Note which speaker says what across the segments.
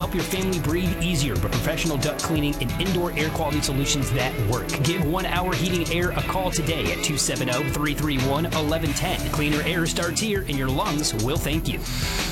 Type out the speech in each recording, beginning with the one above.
Speaker 1: help your family breathe easier with professional duct cleaning and indoor air quality solutions that work. Give 1 Hour Heating and Air a call today at 270-331-1110. Cleaner air starts here, and your lungs will thank you.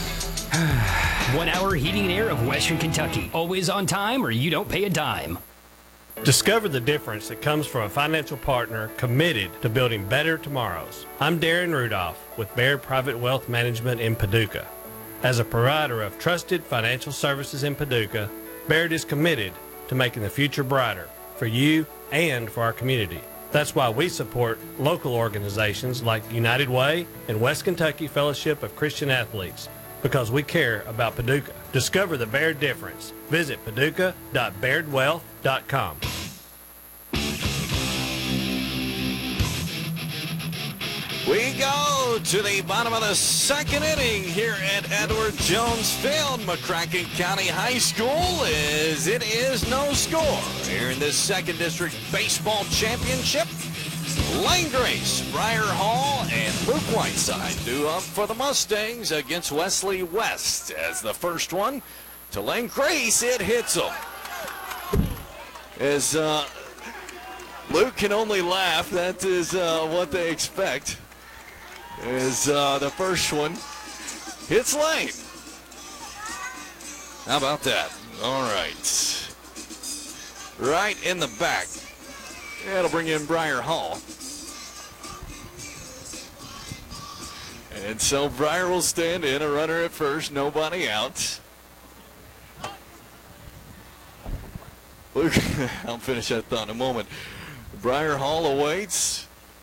Speaker 1: 1 Hour Heating and Air of Western Kentucky. Always on time, or you don't pay a dime.
Speaker 2: Discover the difference that comes from a financial partner committed to building better tomorrows. I'm Darren Rudolph with Baird Private Wealth Management in Paducah. As a provider of trusted financial services in Paducah, Baird is committed to making the future brighter for you and for our community. That's why we support local organizations like United Way and West Kentucky Fellowship of Christian Athletes, because we care about Paducah. Discover the Baird difference. Visit paducah.bairdwealth.com.
Speaker 3: We go to the bottom of the second inning here at Edward Jones Field, McCracken County High School, as it is no score here in this second district baseball championship. Lane Grace, Briar Hall, and Luke Whiteside due up for the Mustangs against Wesley West. As the first one to Lane Grace, it hits him. As Luke can only laugh, that is what they expect. As the first one hits Lane. How about that? All right. Right in the back. That'll bring in Briar Hall. And so Briar will stand in, a runner at first, nobody out. Luke, I'll finish that thought in a moment. Briar Hall awaits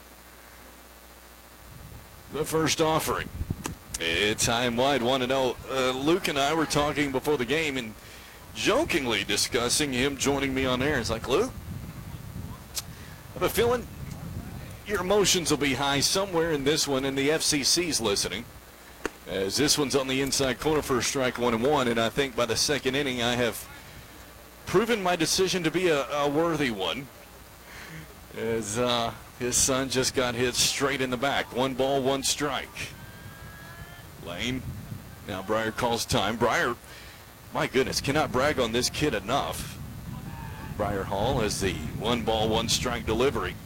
Speaker 3: the first offering. It's high and wide, 1-0. Luke and I were talking before the game and jokingly discussing him joining me on air. It's like, Luke, I have a feeling your emotions will be high somewhere in this one, and the FCC's listening. As this one's on the inside corner for a strike, 1-1, and I think by the second inning I have proven my decision to be a worthy one. As his son just got hit straight in the back. 1 ball, 1 strike. Lane. Now Briar calls time. Briar, my goodness, cannot brag on this kid enough. Briar Hall has the 1 ball, 1 strike delivery.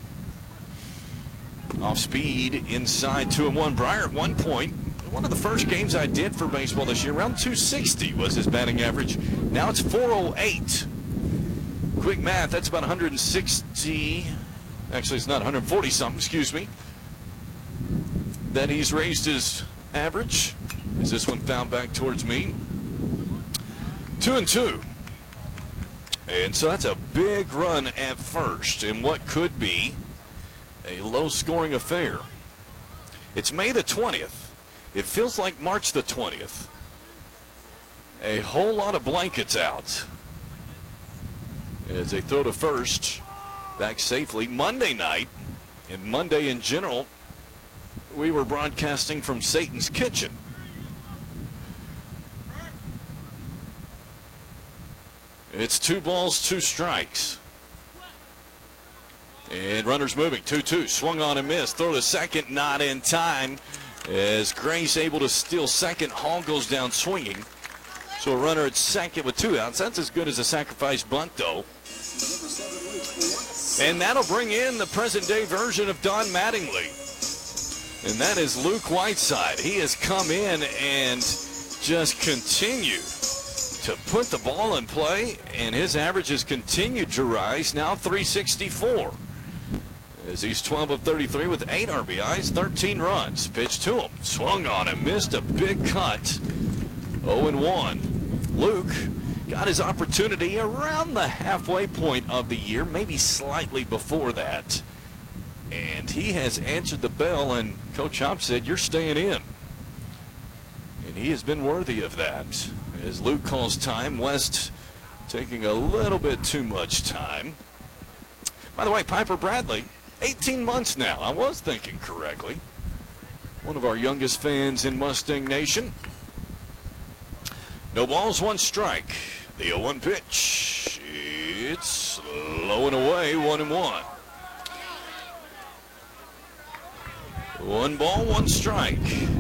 Speaker 3: Off speed, inside 2-1. Briar at one point, one of the first games I did for baseball this year, around 260 was his batting average. Now it's 408. Quick math, that's about 160. Actually, it's not 140 something, excuse me. That he's raised his average. Is this one found back towards me? 2-2. And so that's a big run at first in what could be a low-scoring affair. It's May the 20th. It feels like March the 20th. A whole lot of blankets out. As they throw to first, back safely. Monday night, and Monday in general, we were broadcasting from Satan's Kitchen. It's 2 balls, 2 strikes. And runners moving, 2-2. Swung on and missed. Throw to second, not in time. As Grace able to steal second. Hall goes down swinging. So a runner at second with 2 outs. That's as good as a sacrifice bunt, though. And that'll bring in the present-day version of Don Mattingly. And that is Luke Whiteside. He has come in and just continued to put the ball in play, and his average has continued to rise, now 364. As he's 12 of 33 with 8 RBIs, 13 runs. Pitch to him. Swung on and missed a big cut. 0-1. Luke got his opportunity around the halfway point of the year, maybe slightly before that. And he has answered the bell, and Coach Hop said, you're staying in. And he has been worthy of that. As Luke calls time, West taking a little bit too much time. By the way, Piper Bradley, 18 months now. I was thinking correctly. One of our youngest fans in Mustang Nation. No balls, 1 strike. The 0-1 pitch. It's low and away, 1-1. 1 ball, 1 strike.